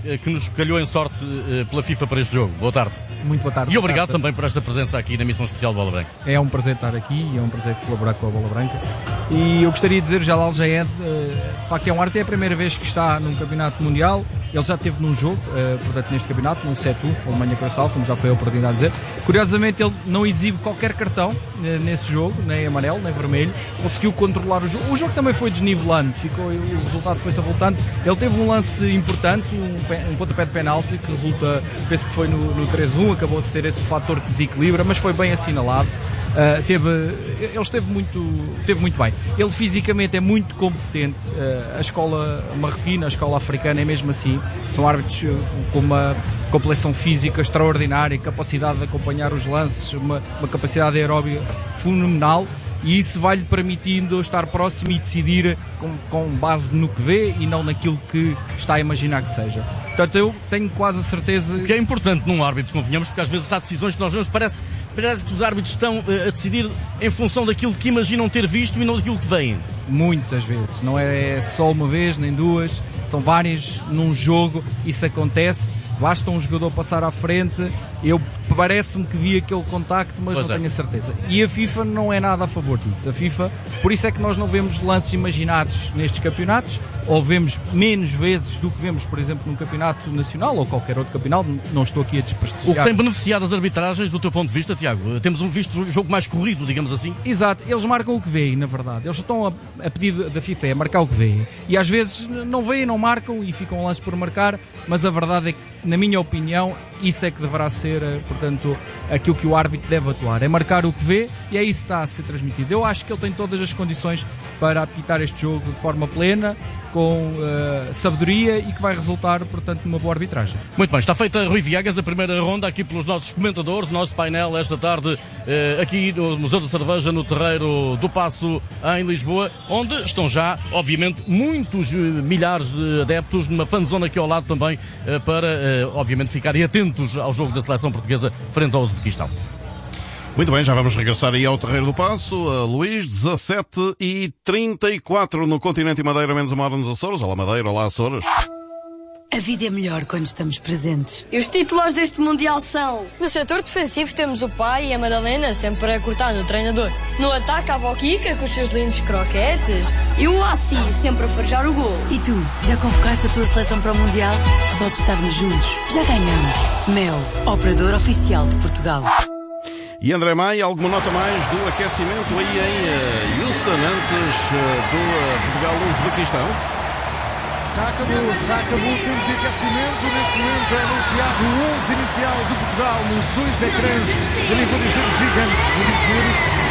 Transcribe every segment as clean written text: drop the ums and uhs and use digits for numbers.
que nos calhou em sorte pela FIFA para este jogo. Boa tarde. Muito boa tarde. E obrigado também por esta presença aqui na missão especial de Bola Branca. É um prazer estar aqui e é um prazer colaborar com a Bola Branca. E eu gostaria de dizer, Jalal Jaed, de facto é um arte, é a primeira vez que está num campeonato mundial. Ele já esteve num jogo, portanto neste campeonato, num Setu, Alemanha-Curaçao, como já foi a oportunidade de dizer. Curiosamente ele não exibe qualquer cartão nesse jogo, nem amarelo, nem vermelho. Conseguiu controlar o jogo. O jogo também foi desnivelando, o resultado foi-se avultando. Ele teve um lance importante, um pontapé de penalti, que resulta, penso que foi no 3-1, acabou de ser esse o fator que desequilibra, mas foi bem assinalado. Ele esteve muito bem. Ele fisicamente é muito competente. A escola marroquina, a escola africana é mesmo assim. São árbitros com uma complexão física extraordinária, capacidade de acompanhar os lances, uma capacidade aeróbica fenomenal. E isso vai-lhe permitindo estar próximo e decidir com base no que vê e não naquilo que está a imaginar que seja. Portanto, eu tenho quase a certeza... Que é importante num árbitro, convenhamos, porque às vezes há decisões que nós vemos, parece que os árbitros estão a decidir em função daquilo que imaginam ter visto e não daquilo que veem. Muitas vezes. Não é só uma vez, nem duas. São várias num jogo. Isso acontece. Basta um jogador passar à frente, parece-me que vi aquele contacto, mas não tenho a certeza. E a FIFA não é nada a favor disso. A FIFA, por isso é que nós não vemos lances imaginados nestes campeonatos, ou vemos menos vezes do que vemos, por exemplo, num campeonato nacional ou qualquer outro campeonato. Não estou aqui a desprestigiar. O que tem beneficiado as arbitragens, do teu ponto de vista, Tiago? Temos visto um jogo mais corrido, digamos assim? Exato, eles marcam o que veem, na verdade. Eles estão a pedido da FIFA, é marcar o que veem. E às vezes não veem, não marcam e ficam lances por marcar, mas a verdade é que, na minha opinião, isso é que deverá ser, portanto, aquilo que o árbitro deve atuar. É marcar o que vê e é isso que está a ser transmitido. Eu acho que ele tem todas as condições para apitar este jogo de forma plena, com sabedoria e que vai resultar, portanto, numa boa arbitragem. Muito bem, está feita, Rui Viegas, a primeira ronda aqui pelos nossos comentadores, o nosso painel esta tarde aqui no Museu da Cerveja, no Terreiro do Paço, em Lisboa, onde estão já, obviamente, muitos milhares de adeptos, numa fanzona aqui ao lado também, para, obviamente, ficarem atentos ao jogo da seleção portuguesa frente ao Uzbequistão. Muito bem, já vamos regressar aí ao Terreiro do Paço. Luís, 17h34 no continente e Madeira, menos uma hora nos Açores. Olá Madeira, olá Açores. A vida é melhor quando estamos presentes. E os titulares deste Mundial são... No setor defensivo temos o pai e a Madalena sempre a cortar no treinador. No ataque a Boquica com os seus lindos croquetes. E o Assi sempre a farejar o gol. E tu, já convocaste a tua seleção para o Mundial? Só de estarmos juntos, já ganhamos. Mel, operador oficial de Portugal. E André Maia, alguma nota mais do aquecimento aí em Houston, antes do Portugal-Uzbequistão? Já acabou o tempo de aquecimento. Neste momento é anunciado o 11 inicial de Portugal nos dois ecrãs, eu nem vou dizer gigantes, vou dizer,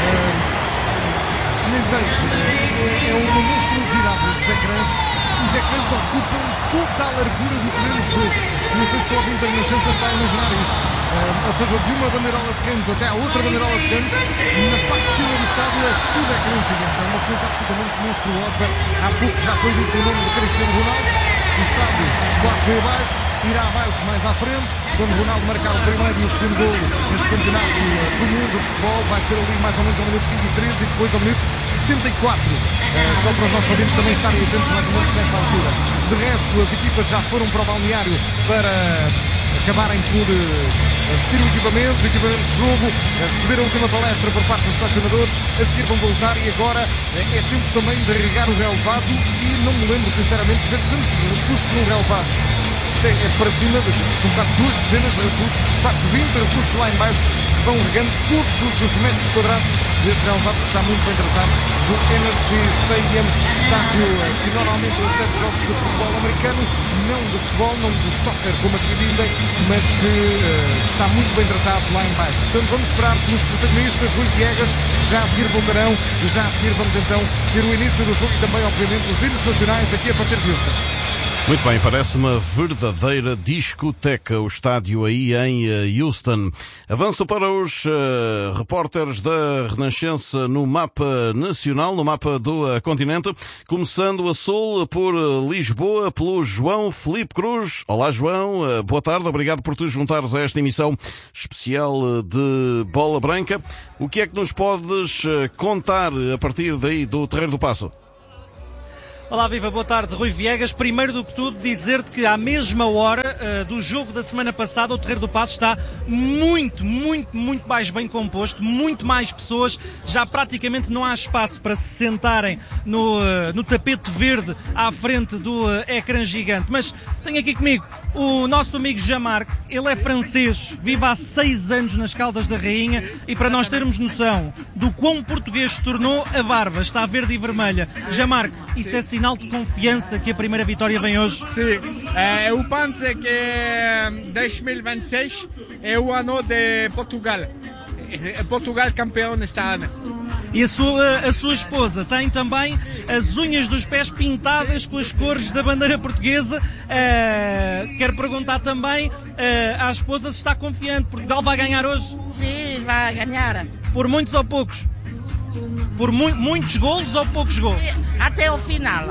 nem sei, é uma monstruosidade estes ecrãs. Os ecrãs ocupam toda a largura do terreno de jogo. Não sei se alguém tem a chance de estar a imaginar isto. Ou seja, de uma bandeirola de canto até à outra bandeirola de canto, na parte de cima do estádio é tudo ecrã gigante. É uma coisa absolutamente monstruosa. Há pouco já foi dito o nome de Cristiano Ronaldo. O estádio quase foi abaixo, irá abaixo mais à frente. Quando Ronaldo marcar o primeiro e o segundo golo neste campeonato do mundo de futebol, vai ser ali mais ou menos ao minuto 23 e depois ao minuto 64. Só para os nossos ouvintes também estarem atentos mais ou menos nessa altura. De resto, as equipas já foram para o balneário para acabarem por vestir o equipamento de jogo, receber a última palestra por parte dos selecionadores, a seguir vão voltar e agora é tempo também de regar o relevado e não me lembro sinceramente de ver tantos recursos no relevado. É para cima, são quase 2 dezenas de recursos, quase 20 recursos lá em baixo, vão regando todos os metros quadrados deste relevado que está muito bem tratado do Energy Stadium, estádio que normalmente recebe jogos de futebol americano, não de futebol, não de soccer como aqui dizem, mas que está muito bem tratado lá em baixo. Portanto, vamos esperar que os protagonistas, Rui Viegas, já a seguir voltarão e já a seguir vamos então ter o início do jogo e também, obviamente, os hinos nacionais aqui a partir de hoje. Muito bem, parece uma verdadeira discoteca o estádio aí em Houston. Avanço para os repórteres da Renascença no mapa nacional, no mapa do continente, começando a sul por Lisboa, pelo João Filipe Cruz. Olá João, boa tarde, obrigado por te juntares a esta emissão especial de Bola Branca. O que é que nos podes contar a partir daí do Terreiro do Paço? Olá, viva, boa tarde, Rui Viegas. Primeiro do que tudo, dizer-te que à mesma hora do jogo da semana passada, o Terreiro do Paço está muito mais bem composto, muito mais pessoas, já praticamente não há espaço para se sentarem no tapete verde à frente do ecrã gigante. Mas tenho aqui comigo o nosso amigo Jean-Marc, ele é francês, vive há 6 anos nas Caldas da Rainha e para nós termos noção do quão português se tornou, a barba está verde e vermelha. Jean-Marc, isso é sinal de confiança que a primeira vitória vem hoje? Sim, eu penso que 2026 é o ano de Portugal. Portugal campeão neste ano. E a sua esposa tem também as unhas dos pés pintadas com as cores da bandeira portuguesa. Quero perguntar também à esposa se está confiante. Portugal vai ganhar hoje? Sim, vai ganhar. Por muitos ou poucos? Por muitos golos ou poucos golos? Até o final.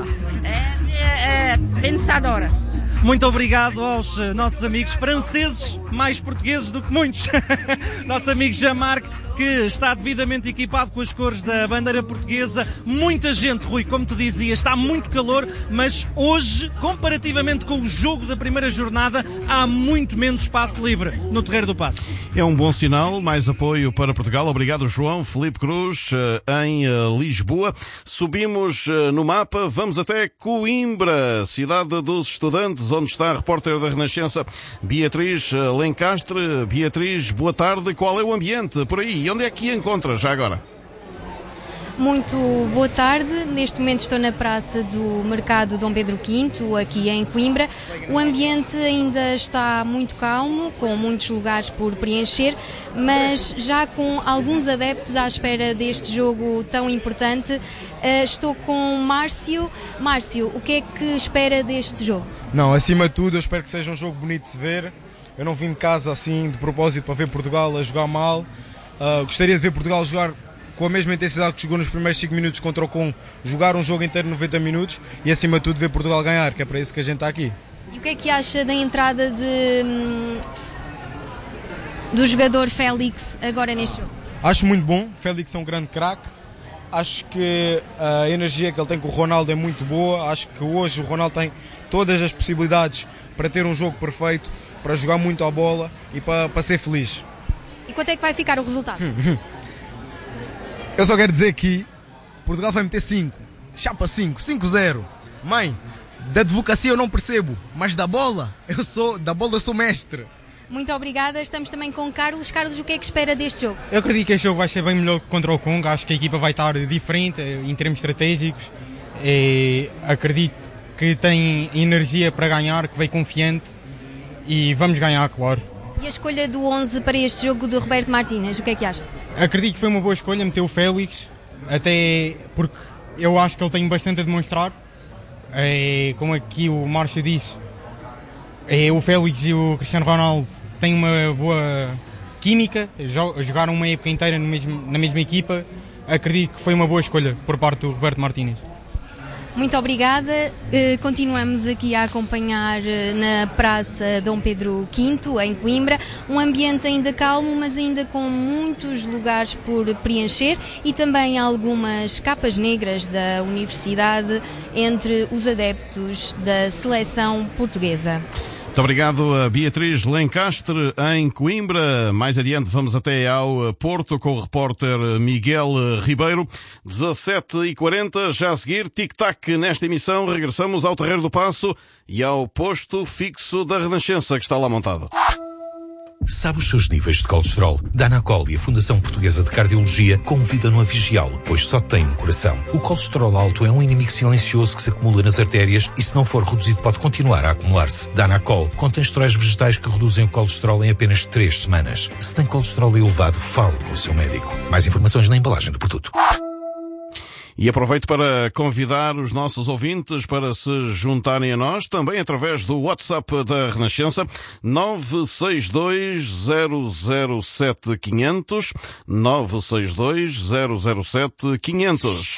É vencedora. Muito obrigado aos nossos amigos franceses, mais portugueses do que muitos. Nosso amigo Jean-Marc, que está devidamente equipado com as cores da bandeira portuguesa. Muita gente, Rui, como te dizia, está muito calor, mas hoje, comparativamente com o jogo da primeira jornada, há muito menos espaço livre no Terreiro do Paço. É um bom sinal, mais apoio para Portugal. Obrigado, João Felipe Cruz, em Lisboa. Subimos no mapa, vamos até Coimbra, cidade dos estudantes, onde está a repórter da Renascença, Beatriz Lencastre. Beatriz, boa tarde. Qual é o ambiente por aí? E onde é que a encontra já agora? Muito boa tarde. Neste momento estou na praça do Mercado Dom Pedro V, aqui em Coimbra. O ambiente ainda está muito calmo, com muitos lugares por preencher, mas já com alguns adeptos à espera deste jogo tão importante. Estou com Márcio. Márcio, o que é que espera deste jogo? Não, acima de tudo eu espero que seja um jogo bonito de se ver. Eu não vim de casa assim de propósito para ver Portugal a jogar mal. Gostaria de ver Portugal jogar com a mesma intensidade que jogou nos primeiros 5 minutos contra o Congo, jogar um jogo inteiro 90 minutos e acima de tudo ver Portugal ganhar, que é para isso que a gente está aqui. E o que é que acha da entrada do jogador Félix agora neste jogo? Acho muito bom, Félix é um grande craque, acho que a energia que ele tem com o Ronaldo é muito boa, acho que hoje o Ronaldo tem todas as possibilidades para ter um jogo perfeito, para jogar muito à bola e para ser feliz. E quanto é que vai ficar o resultado? Eu só quero dizer que Portugal vai meter 5, chapa 5, 5-0. Mãe, da advocacia eu não percebo, mas da bola eu sou mestre. Muito obrigada, estamos também com Carlos. Carlos, o que é que espera deste jogo? Eu acredito que este jogo vai ser bem melhor contra o Congo, acho que a equipa vai estar diferente em termos estratégicos. Acredito que tem energia para ganhar, que vem confiante e vamos ganhar, claro. E a escolha do 11 para este jogo de Roberto Martínez, o que é que acha? Acredito que foi uma boa escolha meter o Félix, até porque eu acho que ele tem bastante a demonstrar. Como aqui o Márcio disse, o Félix e o Cristiano Ronaldo têm uma boa química, jogaram uma época inteira na mesma equipa. Acredito que foi uma boa escolha por parte do Roberto Martínez. Muito obrigada. Continuamos aqui a acompanhar na Praça Dom Pedro V, em Coimbra. Um ambiente ainda calmo, mas ainda com muitos lugares por preencher e também algumas capas negras da universidade entre os adeptos da seleção portuguesa. Muito obrigado a Beatriz Lencastre em Coimbra. Mais adiante vamos até ao Porto com o repórter Miguel Ribeiro. 17h40, já a seguir, tic-tac nesta emissão. Regressamos ao Terreiro do Paço e ao posto fixo da Renascença que está lá montado. Sabe os seus níveis de colesterol? Danacol e a Fundação Portuguesa de Cardiologia convidam-no a vigiá-lo, pois só tem um coração. O colesterol alto é um inimigo silencioso que se acumula nas artérias e, se não for reduzido, pode continuar a acumular-se. Danacol contém esteróis vegetais que reduzem o colesterol em apenas 3 semanas. Se tem colesterol elevado, fale com o seu médico. Mais informações na embalagem do produto. E aproveito para convidar os nossos ouvintes para se juntarem a nós, também através do WhatsApp da Renascença, 962-007-500, 962-007-500.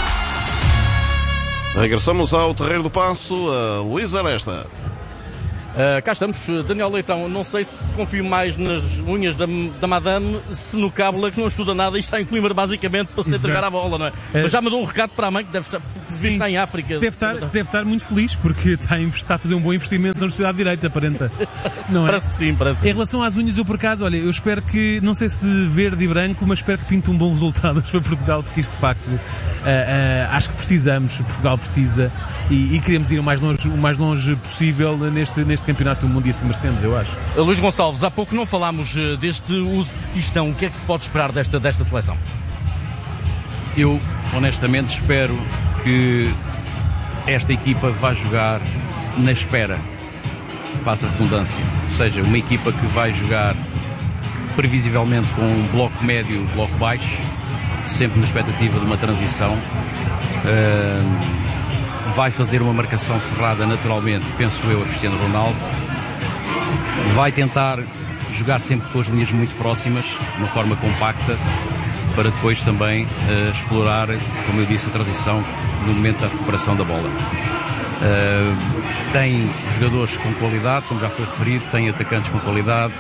Regressamos ao Terreiro do Paço, a Luís Aresta. Cá estamos, Daniel Leitão. Não sei se confio mais nas unhas da Madame, se no Cábula, que não estuda nada e está em Coimbra basicamente para se entregar a bola, não é? Mas já mandou um recado para a mãe que deve estar em África. Deve estar muito feliz porque está a fazer um bom investimento na Universidade de Direito, aparenta. Não é? Parece que sim, parece. Em relação às unhas, eu por acaso, olha, eu espero que, não sei se de verde e branco, mas espero que pinte um bom resultado para Portugal, porque isto de facto acho que precisamos, Portugal precisa e queremos ir o mais longe possível neste campeonato do mundo e assim merecemos, eu acho. Luís Gonçalves, há pouco não falámos deste Uzbequistão. O que é que se pode esperar desta seleção? Eu, honestamente, espero que esta equipa vá jogar na espera, passa a redundância, ou seja, uma equipa que vai jogar previsivelmente com um bloco médio, um bloco baixo, sempre na expectativa de uma transição. Vai fazer uma marcação cerrada naturalmente, penso eu, a Cristiano Ronaldo. Vai tentar jogar sempre com as linhas muito próximas, de uma forma compacta, para depois também explorar, como eu disse, a transição no momento da recuperação da bola. Tem jogadores com qualidade, como já foi referido, tem atacantes com qualidade.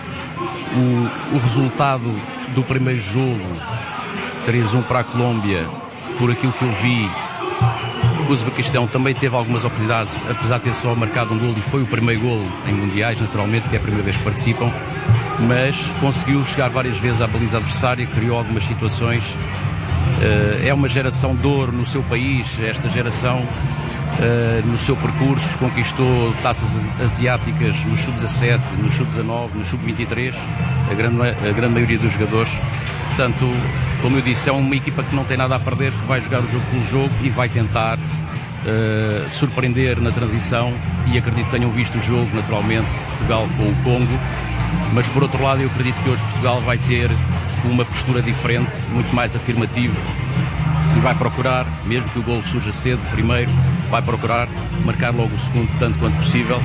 O resultado do primeiro jogo, 3-1 para a Colômbia, por aquilo que eu vi, o Uzbequistão também teve algumas oportunidades, apesar de ter só marcado um golo, e foi o primeiro golo em mundiais, naturalmente, que é a primeira vez que participam, mas conseguiu chegar várias vezes à baliza adversária, criou algumas situações. É uma geração de ouro no seu país, esta geração, no seu percurso, conquistou taças asiáticas no sub-17, no sub-19, no sub-23, a grande maioria dos jogadores. Portanto, como eu disse, é uma equipa que não tem nada a perder, que vai jogar o jogo pelo jogo e vai tentar surpreender na transição, e acredito que tenham visto o jogo, naturalmente, Portugal com o Congo, mas por outro lado eu acredito que hoje Portugal vai ter uma postura diferente, muito mais afirmativa, e vai procurar, mesmo que o golo surja cedo, primeiro, vai procurar marcar logo o segundo, tanto quanto possível,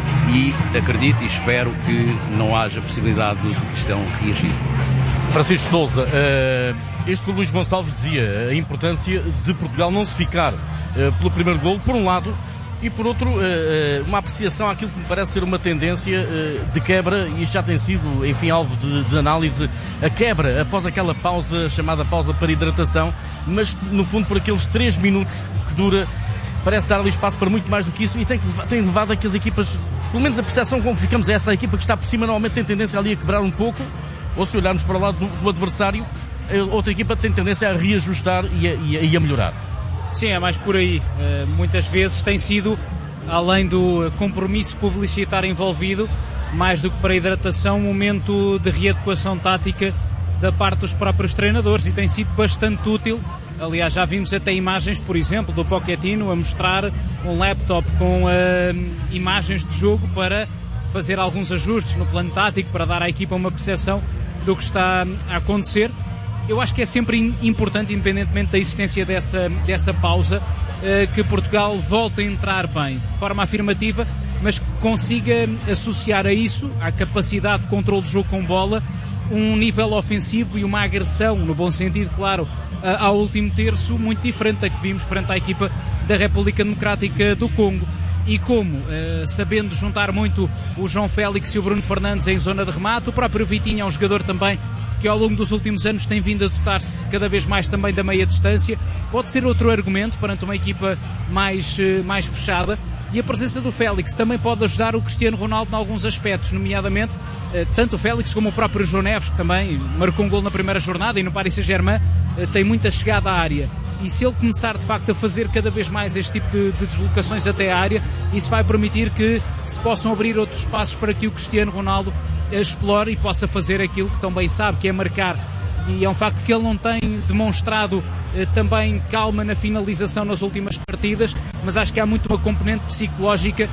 e acredito e espero que não haja possibilidade do Uzbequistão reagir. Francisco Sousa, este que o Luís Gonçalves dizia, a importância de Portugal não se ficar pelo primeiro golo, por um lado, e por outro, uma apreciação àquilo que me parece ser uma tendência de quebra, e isto já tem sido, enfim, alvo de análise, a quebra após aquela pausa, chamada pausa para hidratação, mas no fundo por aqueles 3 minutos que dura, parece dar ali espaço para muito mais do que isso, e tem levado a que as equipas, pelo menos a percepção como ficamos, é essa equipa que está por cima normalmente tem tendência ali a quebrar um pouco, ou se olharmos para o lado do adversário, outra equipa tem tendência a reajustar e a melhorar. Sim, é mais por aí. Muitas vezes tem sido, além do compromisso publicitário envolvido, mais do que para a hidratação, um momento de readequação tática da parte dos próprios treinadores, e tem sido bastante útil. Aliás, já vimos até imagens, por exemplo, do Pochettino a mostrar um laptop com imagens de jogo para fazer alguns ajustes no plano tático, para dar à equipa uma percepção do que está a acontecer. Eu acho que é sempre importante, independentemente da existência dessa pausa, que Portugal volte a entrar bem, de forma afirmativa, mas que consiga associar a isso, à capacidade de controle de jogo com bola, um nível ofensivo e uma agressão, no bom sentido, claro, ao último terço, muito diferente da que vimos frente à equipa da República Democrática do Congo. E como, sabendo juntar muito o João Félix e o Bruno Fernandes em zona de remate, o próprio Vitinho é um jogador também que ao longo dos últimos anos tem vindo a dotar-se cada vez mais também da meia distância, pode ser outro argumento perante uma equipa mais fechada. E a presença do Félix também pode ajudar o Cristiano Ronaldo em alguns aspectos, nomeadamente tanto o Félix como o próprio João Neves, que também marcou um gol na primeira jornada e no Paris Saint-Germain tem muita chegada à área. E se ele começar de facto a fazer cada vez mais este tipo de deslocações até à área, isso vai permitir que se possam abrir outros espaços para que o Cristiano Ronaldo explore e possa fazer aquilo que tão bem sabe, que é marcar. E é um facto que ele não tem demonstrado também calma na finalização nas últimas partidas, mas acho que há muito uma componente psicológica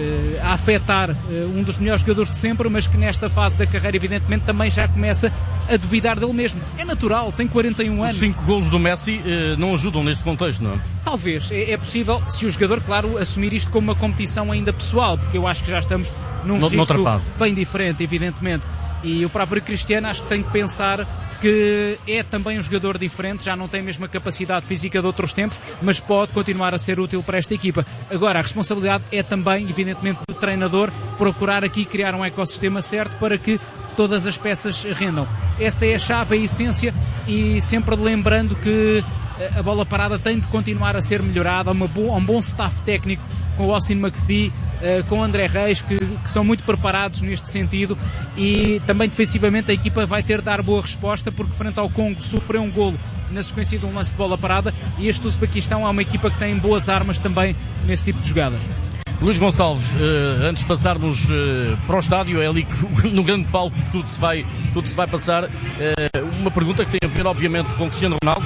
a afetar um dos melhores jogadores de sempre, mas que nesta fase da carreira evidentemente também já começa a duvidar dele mesmo. É natural, tem 41 anos. Os 5 golos do Messi não ajudam neste contexto, não é? Talvez, é possível, se o jogador, claro, assumir isto como uma competição ainda pessoal, porque eu acho que já estamos num registro bem diferente, evidentemente. E o próprio Cristiano acho que tem que pensar porque é também um jogador diferente, já não tem a mesma capacidade física de outros tempos, mas pode continuar a ser útil para esta equipa. Agora, a responsabilidade é também, evidentemente, do treinador, procurar aqui criar um ecossistema certo para que todas as peças rendam. Essa é a chave, a essência, e sempre lembrando que a bola parada tem de continuar a ser melhorada, um bom staff técnico com o Oisin McPhee, com o André Reis, que são muito preparados neste sentido, e também defensivamente a equipa vai ter de dar boa resposta, porque frente ao Congo sofreu um golo na sequência de um lance de bola parada, e este Uzbequistão é uma equipa que tem boas armas também nesse tipo de jogadas. Luís Gonçalves, antes de passarmos para o estádio, é ali que no grande palco que tudo se vai passar, uma pergunta que tem a ver obviamente com o Cristiano Ronaldo,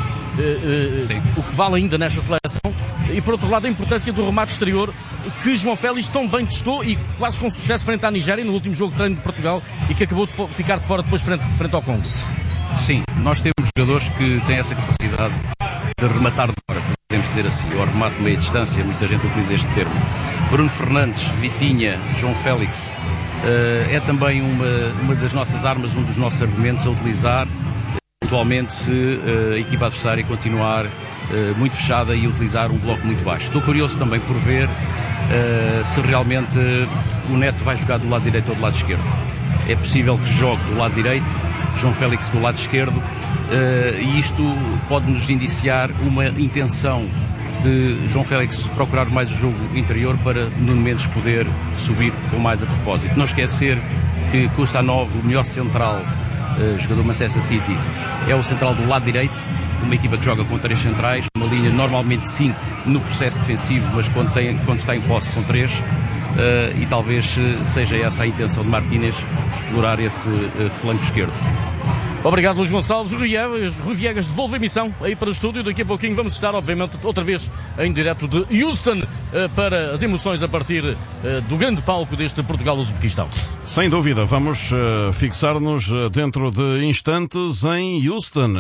o que vale ainda nesta seleção, e por outro lado a importância do remate exterior que João Félix tão bem testou e quase com sucesso frente à Nigéria no último jogo de treino de Portugal, e que acabou de ficar de fora depois frente ao Congo. Sim, nós temos jogadores que têm essa capacidade de rematar de fora, podemos dizer assim, ou remate de meia distância, muita gente utiliza este termo. Bruno Fernandes, Vitinha, João Félix, é também uma das nossas armas, um dos nossos argumentos a utilizar, eventualmente, se a equipa adversária continuar muito fechada e utilizar um bloco muito baixo. Estou curioso também por ver se realmente o Neto vai jogar do lado direito ou do lado esquerdo. É possível que jogue do lado direito, João Félix do lado esquerdo, e isto pode-nos indiciar uma intenção de João Félix procurar mais o jogo interior para Nuno Mendes poder subir com mais a propósito. Não esquecer que Kustanov, o melhor central, jogador do Manchester City, é o central do lado direito, uma equipa que joga com 3 centrais, uma linha normalmente 5 no processo defensivo, mas quando está em posse com 3, e talvez seja essa a intenção de Martínez, explorar esse flanco esquerdo. Obrigado, Luís Gonçalves. Rui Viegas devolve a emissão aí para o estúdio. Daqui a pouquinho vamos estar, obviamente, outra vez em direto de Houston para as emoções a partir do grande palco deste Portugal-Uzbequistão. Sem dúvida, vamos fixar-nos dentro de instantes em Houston.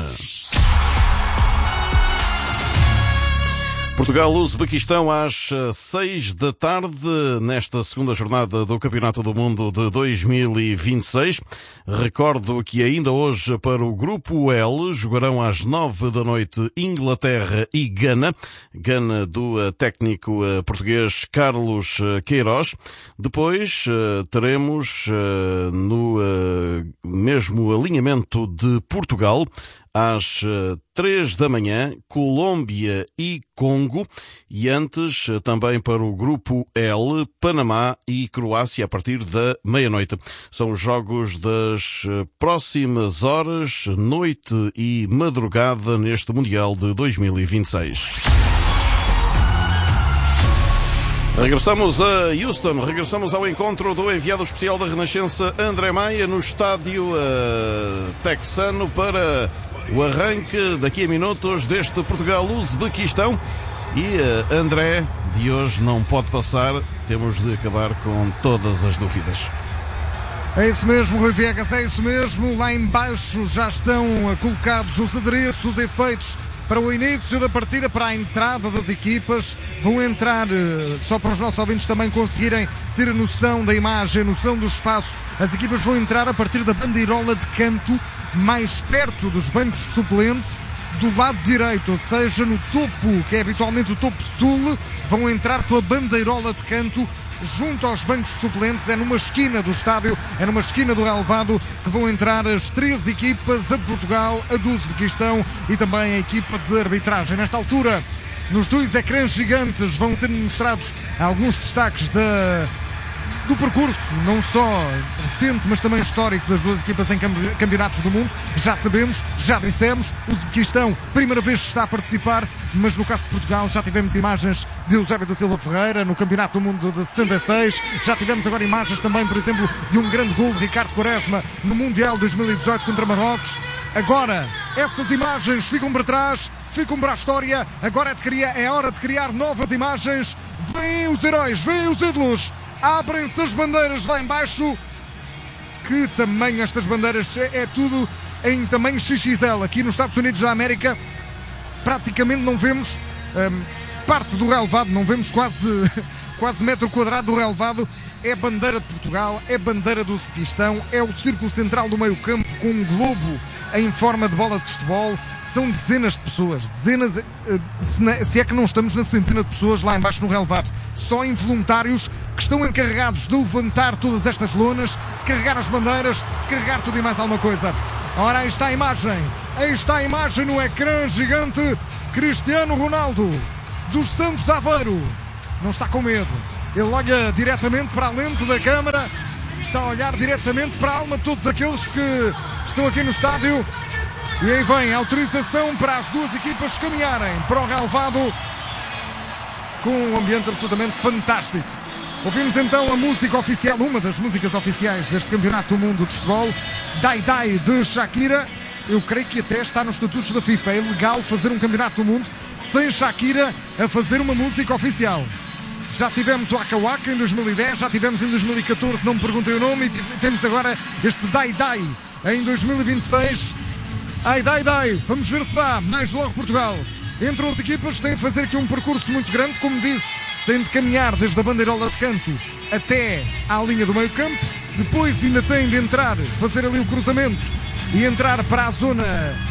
Portugal-Uzbequistão às 6 da tarde, nesta segunda jornada do Campeonato do Mundo de 2026. Recordo que ainda hoje para o Grupo L jogarão às 9 da noite Inglaterra e Gana. Gana do técnico português Carlos Queiroz. Depois teremos no mesmo alinhamento de Portugal, às 3 da manhã, Colômbia e Congo, e antes também para o Grupo L, Panamá e Croácia a partir da meia-noite. São os jogos das próximas horas, noite e madrugada neste Mundial de 2026. Regressamos a Houston, regressamos ao encontro do enviado especial da Renascença, André Maia, no estádio texano para o arranque daqui a minutos deste Portugal-Uzbequistão. E André, de hoje não pode passar, temos de acabar com todas as dúvidas. É isso mesmo, Rui Viegas, é isso mesmo. Lá em baixo já estão colocados os adereços, os efeitos para o início da partida, para a entrada das equipas. Vão entrar, só para os nossos ouvintes também conseguirem ter a noção da imagem, a noção do espaço. As equipas vão entrar a partir da bandeirola de canto, mais perto dos bancos de suplente, do lado direito, ou seja, no topo, que é habitualmente o topo sul. Vão entrar pela bandeirola de canto, junto aos bancos suplentes. É numa esquina do estádio, é numa esquina do relvado que vão entrar as 3 equipas, a de Portugal, a do Uzbequistão e também a equipa de arbitragem. Nesta altura, nos 2 ecrãs gigantes vão ser mostrados alguns destaques do percurso, não só recente, mas também histórico das 2 equipas em campeonatos do mundo. Já sabemos, já dissemos, o Uzbequistão, primeira vez que está a participar, mas no caso de Portugal já tivemos imagens de Eusébio da Silva Ferreira no Campeonato do Mundo de 66, já tivemos agora imagens também, por exemplo, de um grande gol de Ricardo Quaresma no Mundial 2018 contra Marrocos. Agora, essas imagens ficam para trás, ficam para a história. Agora é hora de criar novas imagens. Vêm os heróis, vêm os ídolos. Abrem-se as bandeiras lá em baixo. Que tamanho estas bandeiras? É tudo em tamanho XXL. Aqui nos Estados Unidos da América praticamente não vemos parte do relevado. Não vemos quase metro quadrado do relevado. é a bandeira de Portugal, é a bandeira do Uzbequistão, é o círculo central do meio campo com um globo em forma de bola de futebol. São dezenas de pessoas, se é que não estamos na centena de pessoas lá embaixo no relevado, só involuntários que estão encarregados de levantar todas estas lonas, de carregar as bandeiras, de carregar tudo e mais alguma coisa. Ora, aí está a imagem no ecrã gigante. Cristiano Ronaldo dos Santos Aveiro não está com medo, ele olha diretamente para a lente da câmara, está a olhar diretamente para a alma de todos aqueles que estão aqui no estádio. E aí vem a autorização para as duas equipas caminharem para o relevado com um ambiente absolutamente fantástico. Ouvimos então a música oficial, uma das músicas oficiais deste Campeonato do Mundo de Futebol, Dai Dai de Shakira. Eu creio que até está nos estatutos da FIFA. É legal fazer um Campeonato do Mundo sem Shakira a fazer uma música oficial. Já tivemos o Waka Waka em 2010, já tivemos em 2014, não me perguntem o nome, e temos agora este Dai Dai em 2026. Ai, dai, dai, vamos ver se dá. Mais logo Portugal. Entre as equipas têm de fazer aqui um percurso muito grande, como disse, têm de caminhar desde a bandeirola de canto até à linha do meio campo, depois ainda têm de entrar, fazer ali o cruzamento e entrar para a zona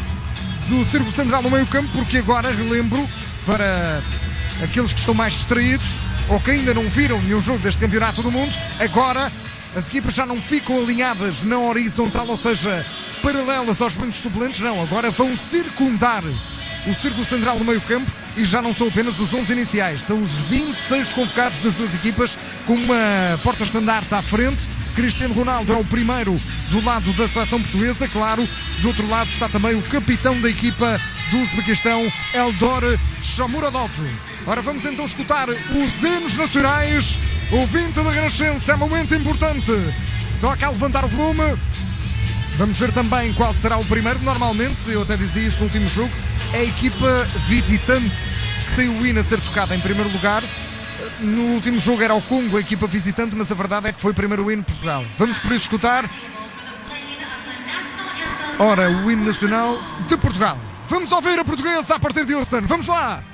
do círculo central do meio campo, porque agora, relembro, para aqueles que estão mais distraídos ou que ainda não viram nenhum jogo deste Campeonato do Mundo, agora as equipas já não ficam alinhadas na horizontal, ou seja, paralelas aos bancos suplentes, não, agora vão circundar o círculo central do meio campo e já não são apenas os 11 iniciais, são os 26 convocados das duas equipas, com uma porta-estandarte à frente. Cristiano Ronaldo é o primeiro do lado da seleção portuguesa, claro, do outro lado está também o capitão da equipa do Uzbequistão, Eldor Shomurodov. Ora, vamos então escutar os hinos nacionais. Ouvinte da Renascença, é um momento importante, toca a levantar o volume. Vamos ver também qual será o primeiro. Normalmente, eu até dizia isso no último jogo, é a equipa visitante que tem o hino a ser tocado em primeiro lugar. No último jogo era o Congo, a equipa visitante, mas a verdade é que foi primeiro o hino de Portugal. Vamos por isso escutar. Ora, o hino nacional de Portugal. Vamos ouvir a portuguesa a partir de Houston. Vamos lá!